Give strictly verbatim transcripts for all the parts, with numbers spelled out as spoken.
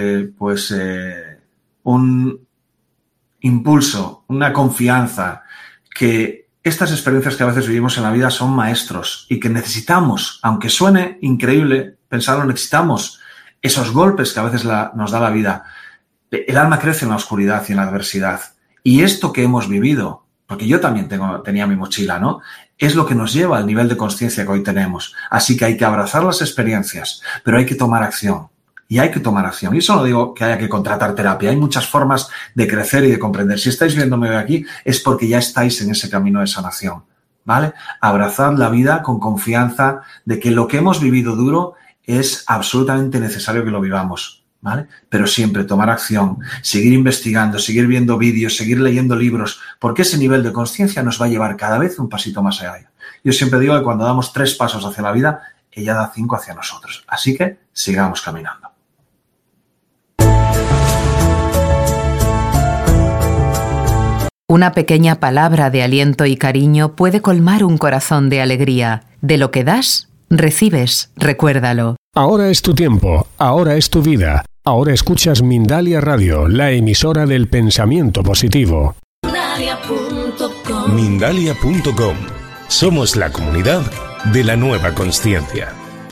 pues eh, un impulso, una confianza, que estas experiencias que a veces vivimos en la vida son maestros y que necesitamos, aunque suene increíble pensarlo, necesitamos esos golpes que a veces la, nos da la vida. El alma crece en la oscuridad y en la adversidad. Y esto que hemos vivido, porque yo también tengo, tenía mi mochila, ¿no? Es lo que nos lleva al nivel de conciencia que hoy tenemos. Así que hay que abrazar las experiencias, pero hay que tomar acción. Y hay que tomar acción. Y eso no digo que haya que contratar terapia. Hay muchas formas de crecer y de comprender. Si estáis viéndome hoy aquí, es porque ya estáis en ese camino de sanación, ¿vale? Abrazad la vida con confianza de que lo que hemos vivido duro es absolutamente necesario que lo vivamos, ¿vale? Pero siempre tomar acción, seguir investigando, seguir viendo vídeos, seguir leyendo libros, porque ese nivel de conciencia nos va a llevar cada vez un pasito más allá. Yo siempre digo que cuando damos tres pasos hacia la vida, ella da cinco hacia nosotros. Así que sigamos caminando. Una pequeña palabra de aliento y cariño puede colmar un corazón de alegría. De lo que das, recibes, recuérdalo. Ahora es tu tiempo, ahora es tu vida. Ahora escuchas Mindalia Radio, la emisora del pensamiento positivo. Mindalia punto com. Mindalia punto com. Somos la comunidad de la nueva consciencia.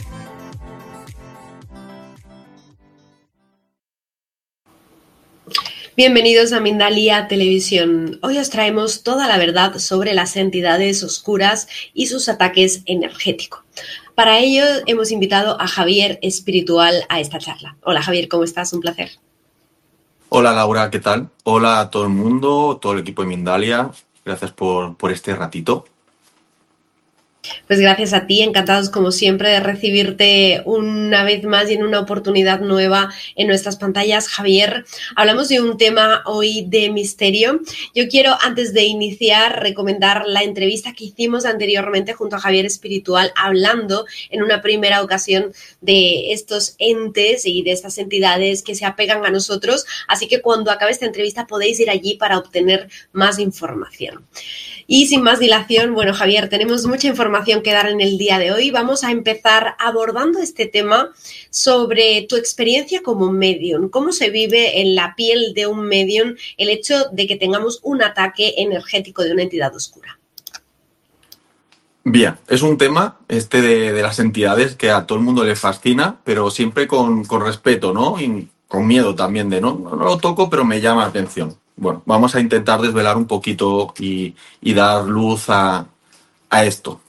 Bienvenidos a Mindalia Televisión. Hoy os traemos toda la verdad sobre las entidades oscuras y sus ataques energéticos. Para ello hemos invitado a Javier Espiritual a esta charla. Hola Javier, ¿cómo estás? Un placer. Hola Laura, ¿qué tal? Hola a todo el mundo, todo el equipo de Mindalia. Gracias por, por este ratito. Pues gracias a ti, encantados como siempre de recibirte una vez más y en una oportunidad nueva en nuestras pantallas. Javier, hablamos de un tema hoy de misterio. Yo quiero, antes de iniciar, recomendar la entrevista que hicimos anteriormente junto a Javier Espiritual, hablando en una primera ocasión de estos entes y de estas entidades que se apegan a nosotros. Así que cuando acabe esta entrevista podéis ir allí para obtener más información. Y sin más dilación, bueno Javier, tenemos mucha información que dar en el día de hoy. Vamos a empezar abordando este tema sobre tu experiencia como medium. ¿Cómo se vive en la piel de un medium el hecho de que tengamos un ataque energético de una entidad oscura? Bien, es un tema este de, de las entidades que a todo el mundo le fascina, pero siempre con, con respeto, ¿no? Y con miedo también de, ¿no? No lo toco, pero me llama la atención. Bueno, vamos a intentar desvelar un poquito y, y dar luz a, a esto.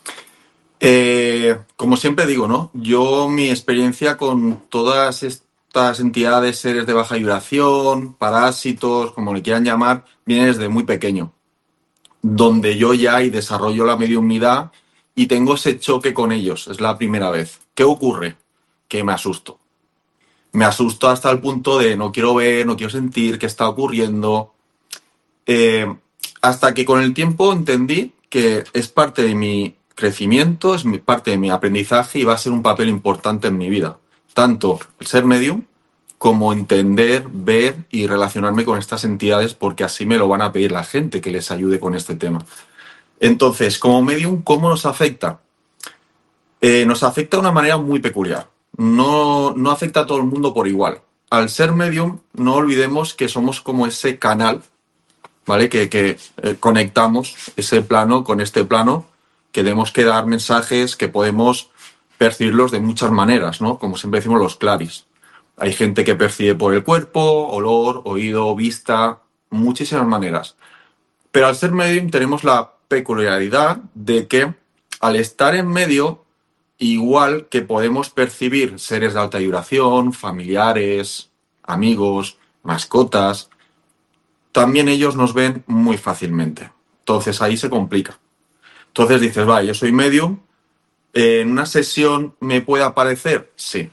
Eh, como siempre digo, ¿no? Yo, mi experiencia con todas estas entidades, seres de baja vibración, parásitos, como le quieran llamar, viene desde muy pequeño, donde yo ya y desarrollo la mediumnidad y tengo ese choque con ellos. Es la primera vez. ¿Qué ocurre? Que me asusto. Me asusto hasta el punto de no quiero ver, no quiero sentir qué está ocurriendo. Eh, hasta que con el tiempo entendí que es parte de mi crecimiento, es parte de mi aprendizaje y va a ser un papel importante en mi vida. Tanto el ser medium como entender, ver y relacionarme con estas entidades, porque así me lo van a pedir la gente que les ayude con este tema. Entonces, como medium, ¿cómo nos afecta? Eh, nos afecta de una manera muy peculiar. No, no afecta a todo el mundo por igual. Al ser medium, no olvidemos que somos como ese canal, ¿vale? Que, que eh, conectamos ese plano con este plano, que tenemos que dar mensajes que podemos percibirlos de muchas maneras, ¿no? Como siempre decimos los claris. Hay gente que percibe por el cuerpo, olor, oído, vista, muchísimas maneras. Pero al ser medium tenemos la peculiaridad de que al estar en medio, igual que podemos percibir seres de alta vibración, familiares, amigos, mascotas, también ellos nos ven muy fácilmente. Entonces ahí se complica. Entonces dices, vale, yo soy medium, ¿en una sesión me puede aparecer? Sí.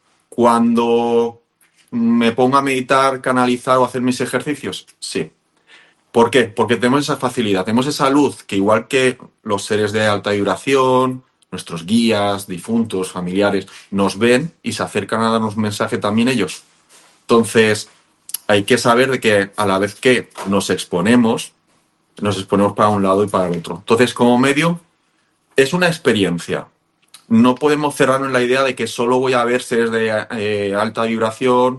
Cuando me pongo a meditar, canalizar o hacer mis ejercicios, sí. ¿Por qué? Porque tenemos esa facilidad, tenemos esa luz que igual que los seres de alta vibración, nuestros guías, difuntos, familiares, nos ven y se acercan a darnos mensaje también ellos. Entonces, hay que saber de que a la vez que nos exponemos, nos exponemos para un lado y para el otro. Entonces, como medio, es una experiencia. No podemos cerrarnos en la idea de que solo voy a ver seres de eh, alta vibración